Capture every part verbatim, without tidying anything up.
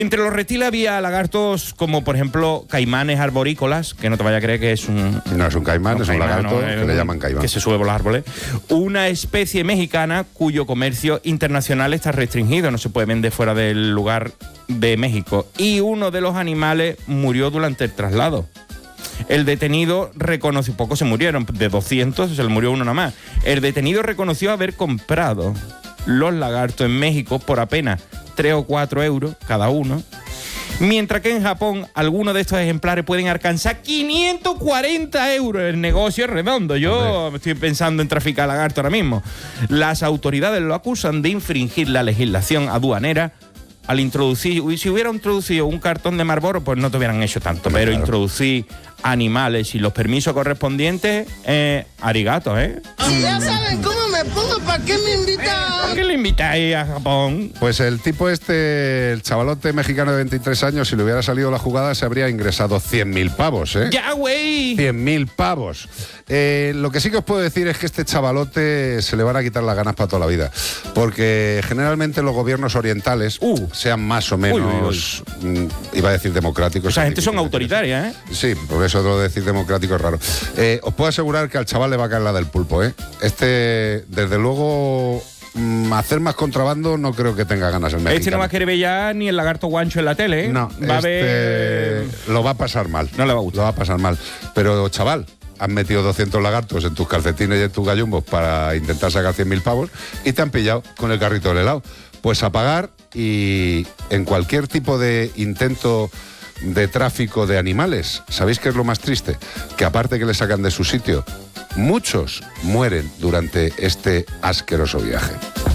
Entre los reptiles había lagartos como, por ejemplo, caimanes arborícolas, que no te vaya a creer que es un... No es un caimán, no, es un caimán, lagarto, no, que un, le llaman caimán. Que se sube por los árboles. Una especie mexicana cuyo comercio internacional está restringido, no se puede vender fuera del lugar de México. Y uno de los animales murió durante el traslado. El detenido reconoció, pocos se murieron, de doscientos se le murió uno nada más. El detenido reconoció haber comprado los lagartos en México por apenas tres o cuatro euros cada uno, mientras que en Japón algunos de estos ejemplares pueden alcanzar quinientos cuarenta euros. El negocio es redondo. Yo me estoy pensando en traficar lagarto ahora mismo. Las autoridades lo acusan de infringir la legislación aduanera al introducir, si hubiera introducido un cartón de Marlboro, pues no te hubieran hecho tanto, pero claro, introducir animales y los permisos correspondientes, eh, arigato, ¿eh? Si ya saben cómo me pongo, ¿para qué me invitan? ¿Por qué le invitáis a Japón? Pues el tipo este, el chavalote mexicano de veintitrés años, si le hubiera salido la jugada, se habría ingresado cien mil pavos, ¿eh? ¡Ya, güey! cien mil pavos. Eh, lo que sí que os puedo decir es que este chavalote se le van a quitar las ganas para toda la vida, porque generalmente los gobiernos orientales, uh, sean más o menos, uy, uy, uy. iba a decir democráticos. Esa gente son autoritarias, ¿eh? Sí, porque eso de decir democrático es raro. Eh, os puedo asegurar que al chaval le va a caer la del pulpo, ¿eh? Este, desde luego, mmm, hacer más contrabando no creo que tenga ganas el mexicano. Este no va a querer ver ya ni el lagarto guancho en la tele, ¿eh? No, va este a ver... lo va a pasar mal. No le va a gustar. Lo va a pasar mal. Pero, chaval, has metido doscientos lagartos en tus calcetines y en tus gallumbos para intentar sacar cien mil pavos y te han pillado con el carrito del helado. Pues a pagar, y en cualquier tipo de intento de tráfico de animales, ¿sabéis qué es lo más triste? Que aparte que le sacan de su sitio, muchos mueren durante este asqueroso viaje.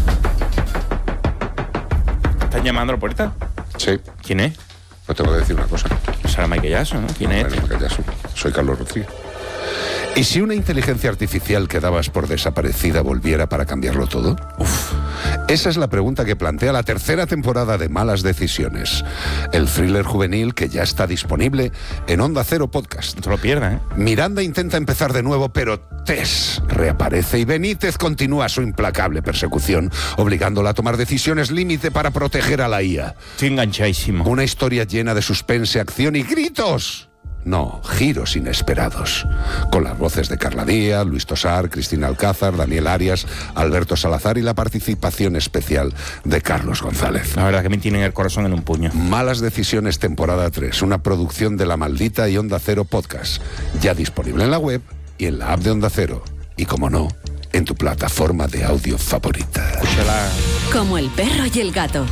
¿Están llamando a la puerta? Sí. ¿Quién es? Pues tengo que decir una cosa. Será Michael Jackson, ¿no? ¿Quién es? Bueno, Michael Jackson. Soy Carlos Rodríguez. ¿Y si una inteligencia artificial que dabas por desaparecida volviera para cambiarlo todo? Uf. Esa es la pregunta que plantea la tercera temporada de Malas Decisiones, el thriller juvenil que ya está disponible en Onda Cero Podcast. No te lo pierdas, ¿eh? Miranda intenta empezar de nuevo, pero Tess reaparece y Benítez continúa su implacable persecución, obligándola a tomar decisiones límite para proteger a la I A. Estoy enganchadísimo. Una historia llena de suspense, acción y gritos. No, giros inesperados. Con las voces de Carla Díaz, Luis Tosar, Cristina Alcázar, Daniel Arias, Alberto Salazar y la participación especial de Carlos González. La verdad que me tienen el corazón en un puño. Malas Decisiones, temporada tres, una producción de La Maldita y Onda Cero Podcast. Ya disponible en la web y en la app de Onda Cero. Y como no, en tu plataforma de audio favorita. Escúchala. Como el perro y el gato.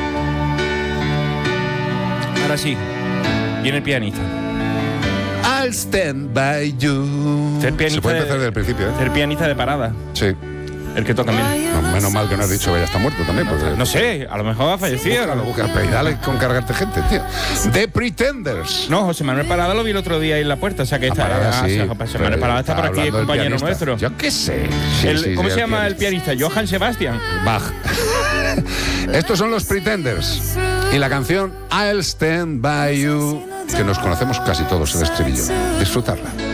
Ahora sí, viene el pianista. I'll stand by you. Ser pianista Se puede empezar de, desde el principio, ¿eh? Ser pianista de parada. Sí. El que toca bien. No, menos mal que no has dicho que ya está muerto también. Porque... No sé, a lo mejor ha fallecido. Búscalo, búscalo, pero dale con cargarte gente, tío. The Pretenders. No, José Manuel Parada lo vi el otro día ahí en la puerta. O sea que está. Parada, ah, sí, José Manuel Parada está por aquí, es compañero nuestro. Yo qué sé. Sí, el, sí, ¿Cómo sí, se llama el pianista? el pianista? Johann Sebastian Bach. Estos son los Pretenders. Y la canción I'll Stand By You, que nos conocemos casi todos en el estribillo. Disfrutarla.